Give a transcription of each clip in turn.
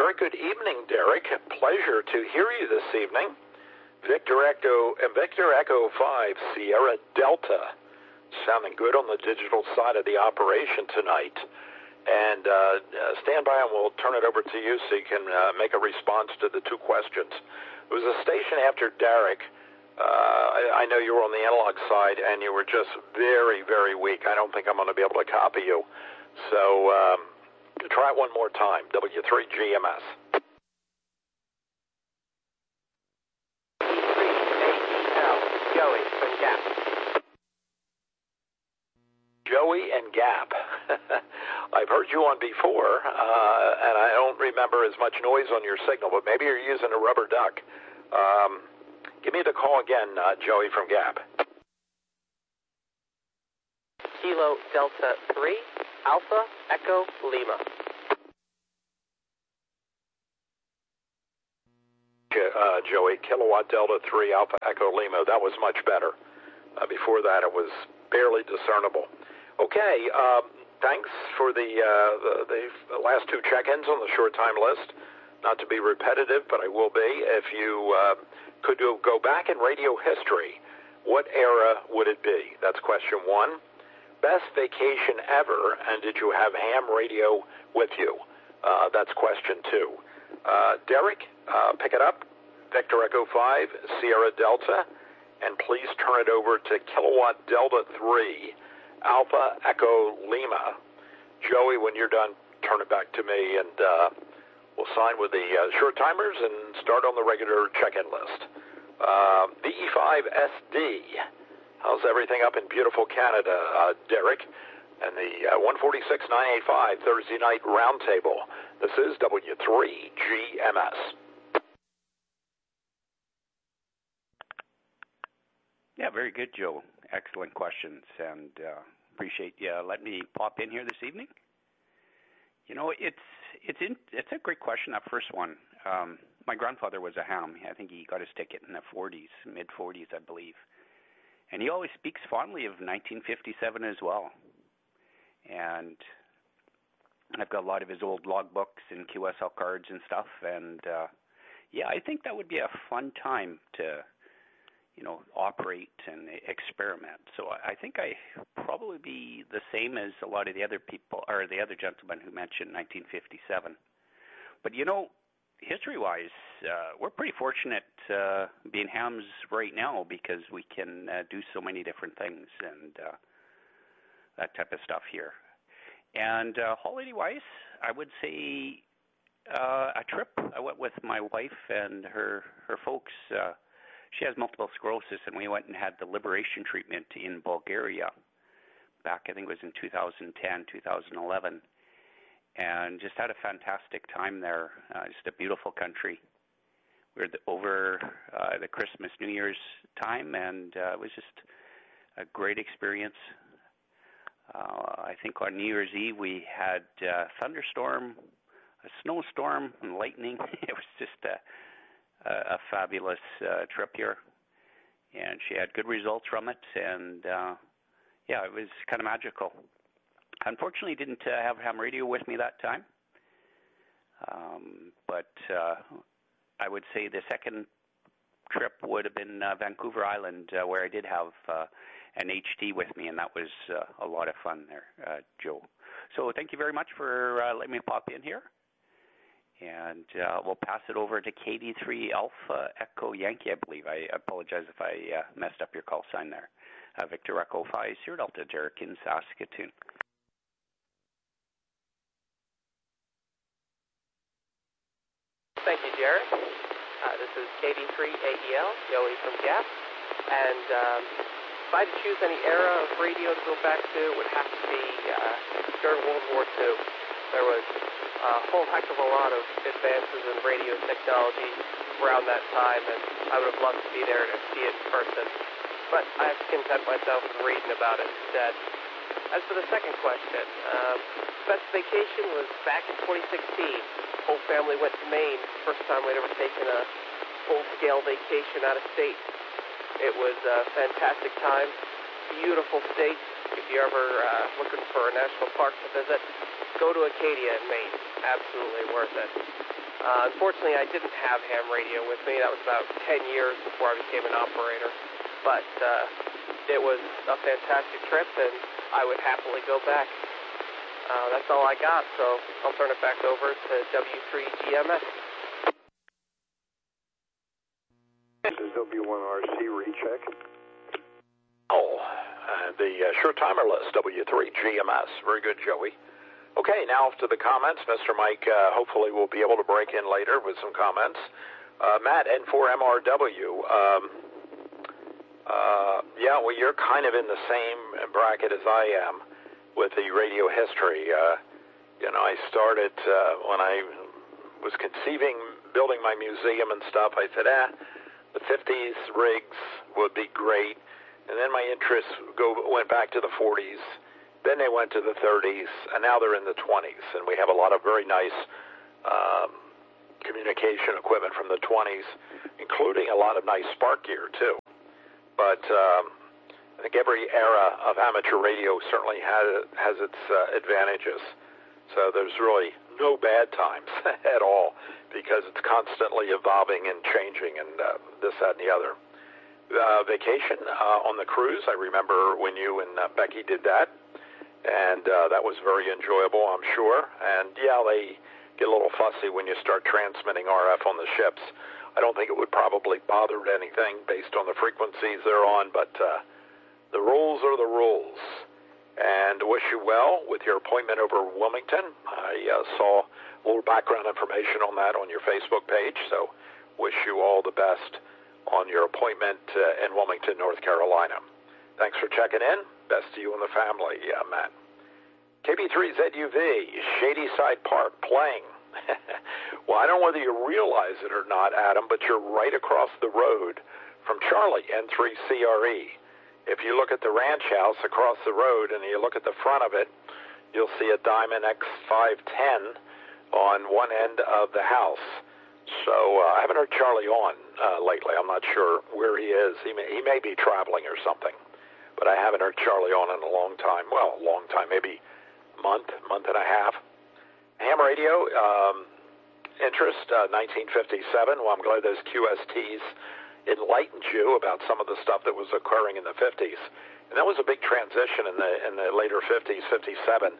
very good evening, Derek. Pleasure to hear you this evening. Victor Echo 5 Sierra Delta. Sounding good on the digital side of the operation tonight. And stand by and we'll turn it over to you so you can make a response to the two questions. It was a station after Derek. I know you were on the analog side and you were just very, very weak. I don't think I'm going to be able to copy you. So try it one more time. W3GMS. Joey from Gap. Joey and Gap. I've heard you on before, and I don't remember as much noise on your signal, but maybe you're using a rubber duck. Give me the call again, Joey from Gap. Kilo Delta 3, Alpha Echo Lima. Joey, Kilowatt Delta 3, Alpha Echo Lima. That was much better. Before that, it was barely discernible. Okay, thanks for the last two check-ins on the short time list. Not to be repetitive, but I will be. If you could go back in radio history, what era would it be? That's question one. Best vacation ever, and did you have ham radio with you? That's question two. Derek, pick it up. Victor Echo 5, Sierra Delta, and please turn it over to Kilowatt Delta 3, Alpha Echo Lima. Joey, when you're done, turn it back to me, and we'll sign with the short timers and start on the regular check-in list. VE5SD, how's everything up in beautiful Canada, Derek? And the 146-985 Thursday night roundtable. This is W3GMS. Yeah, very good, Joe. Excellent questions, and appreciate you letting me pop in here this evening. You know, it's a great question, that first one. My grandfather was a ham. I think he got his ticket in the 40s, mid-40s, I believe. And he always speaks fondly of 1957 as well. And I've got a lot of his old logbooks and QSL cards and stuff. And, yeah, I think that would be a fun time to, operate and experiment. So I think I probably be the same as a lot of the other people, or the other gentlemen who mentioned 1957. But, history-wise, we're pretty fortunate being hams right now because we can do so many different things and that type of stuff here. And holiday-wise, I would say a trip. I went with my wife and her folks. She has multiple sclerosis, and we went and had the liberation treatment in Bulgaria back, I think it was in 2010, 2011. And just had a fantastic time there. Just a beautiful country. We were over the Christmas, New Year's time, and it was just a great experience. I think on New Year's Eve we had a thunderstorm, a snowstorm, and lightning. It was just a fabulous trip here. And she had good results from it, and yeah, it was kind of magical. Unfortunately, didn't have ham radio with me that time, but I would say the second trip would have been Vancouver Island, where I did have an HT with me, and that was a lot of fun there, Joe. So thank you very much for letting me pop in here, and we'll pass it over to KD3 Alpha Echo Yankee, I believe. I apologize if I messed up your call sign there. Victor Echo 5, Sierra Delta, Derek in Saskatoon. Thank you, Jared. This is KD3AEL, Joey from Gap. And if I had to choose any era of radio to go back to, it would have to be during World War II. There was a whole heck of a lot of advances in radio technology around that time, and I would have loved to be there to see it in person. But I have to content myself with reading about it instead. As for the second question, best vacation was back in 2016. Whole family went to Maine. First time we'd ever taken a full-scale vacation out of state. It was a fantastic time. Beautiful state. If you're ever looking for a national park to visit, go to Acadia in Maine. Absolutely worth it. Unfortunately, I didn't have ham radio with me. That was about 10 years before I became an operator. But it was a fantastic trip, and I would happily go back. That's all I got, so I'll turn it back over to W3GMS. This is W1RC recheck. Oh, the sure timer list, W3GMS. Very good, Joey. Okay, now to the comments. Mr. Mike hopefully will be able to break in later with some comments. Matt, N4MRW. Yeah, well, you're kind of in the same bracket as I am with the radio history. I started when I was conceiving, building my museum and stuff. I said, the 50s rigs would be great. And then my interests went back to the 40s. Then they went to the 30s, and now they're in the 20s. And we have a lot of very nice communication equipment from the 20s, including a lot of nice spark gear, too. But I think every era of amateur radio certainly has its advantages. So there's really no bad times at all, because it's constantly evolving and changing and this, that, and the other. Vacation on the cruise, I remember when you and Becky did that, and that was very enjoyable, I'm sure. And, yeah, they get a little fussy when you start transmitting RF on the ships. I don't think it would probably bother anything based on the frequencies they're on, but the rules are the rules. And wish you well with your appointment over Wilmington. I saw a little background information on that on your Facebook page, so wish you all the best on your appointment in Wilmington, North Carolina. Thanks for checking in. Best to you and the family, Matt. KB3ZUV, Shady Side Park, playing. Well, I don't know whether you realize it or not, Adam, but you're right across the road from Charlie, N3CRE. If you look at the ranch house across the road and you look at the front of it, you'll see a Diamond X510 on one end of the house. So I haven't heard Charlie on lately. I'm not sure where he is. He may be traveling or something, but I haven't heard Charlie on in a long time. Well, a long time, maybe month and a half. Ham radio, interest, 1957. Well, I'm glad those QSTs enlightened you about some of the stuff that was occurring in the 50s. And that was a big transition in the later 50s, 57,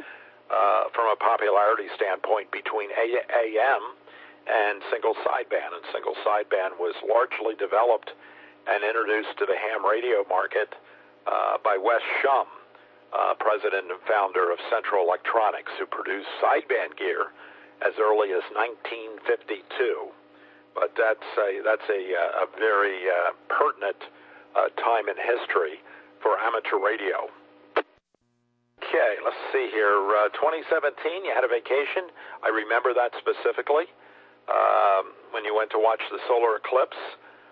from a popularity standpoint between AM and single sideband. And single sideband was largely developed and introduced to the ham radio market by Wes Shum, president and founder of Central Electronics, who produced sideband gear as early as 1952. But that's a very pertinent time in history for amateur radio. Okay, let's see here. 2017, you had a vacation. I remember that specifically when you went to watch the solar eclipse,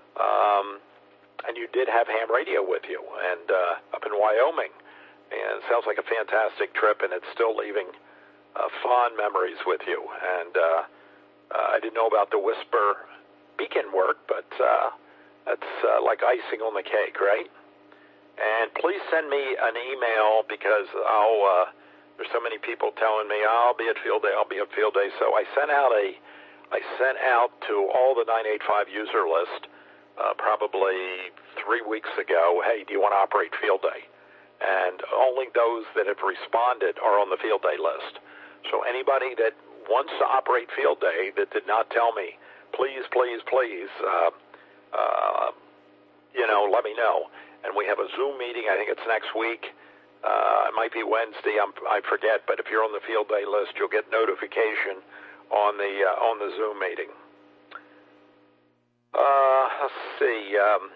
and you did have ham radio with you, and up in Wyoming. And it sounds like a fantastic trip, and it's still leaving fond memories with you. And I didn't know about the Whisper beacon work, but that's like icing on the cake, right? And please send me an email, because there's so many people telling me, I'll be at field day. So I sent out to all the 985 user list probably 3 weeks ago, hey, do you want to operate field day? And only those that have responded are on the field day list. So anybody that wants to operate field day that did not tell me, please, let me know. And we have a Zoom meeting. I think it's next week. It might be Wednesday. I forget. But if you're on the field day list, you'll get notification on the Zoom meeting. Let's see.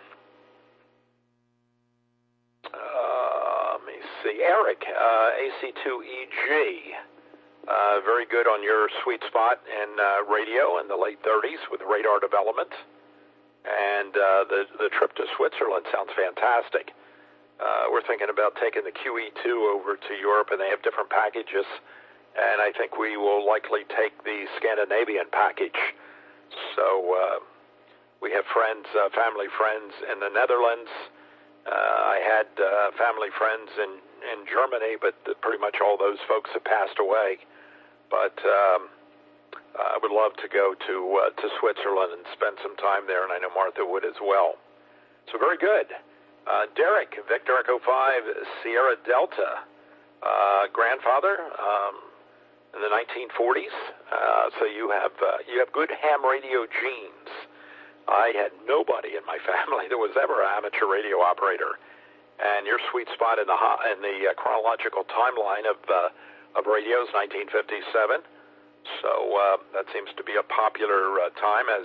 Let me see. Eric, AC2EG. Very good on your sweet spot in radio in the late 30s with radar development. And the trip to Switzerland sounds fantastic. We're thinking about taking the QE2 over to Europe, and they have different packages. And I think we will likely take the Scandinavian package. So we have friends, family friends in the Netherlands. I had family friends in Germany, but pretty much all those folks have passed away. But I would love to go to Switzerland and spend some time there, and I know Martha would as well. So very good. Derek, Victor Echo 5, Sierra Delta, grandfather in the 1940s. So you have good ham radio genes. I had nobody in my family that was ever an amateur radio operator, and your sweet spot in the chronological timeline of radio's 1957. So that seems to be a popular time, as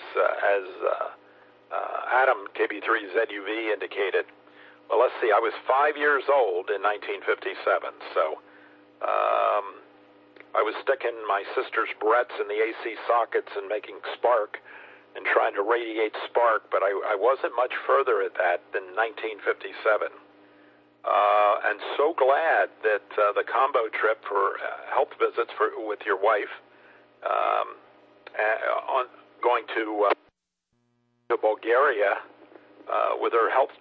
Adam KB3ZUV indicated. Well, let's see. I was 5 years old in 1957, so I was sticking my sister's Bretts in the AC sockets and making spark and trying to radiate spark, but I wasn't much further at that than 1957. And so glad that the combo trip for health visits with your wife, going to Bulgaria with her health